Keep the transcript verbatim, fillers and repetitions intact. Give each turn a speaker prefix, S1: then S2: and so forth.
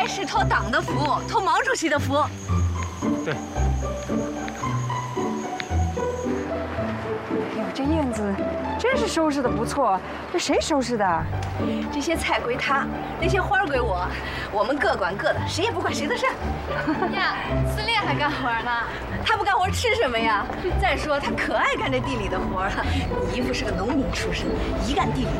S1: 该是托党的福，托毛主席的福。
S2: 对。
S3: 哎呦，这院子真是收拾的不错，这谁收拾的？
S1: 这些菜归他，那些花归我，我们各管各的，谁也不管谁的事儿。
S4: 呀，司令还干活呢？
S1: 他不干活吃什么呀？再说他可爱干这地里的活了。你姨父是个农民出身，一干地里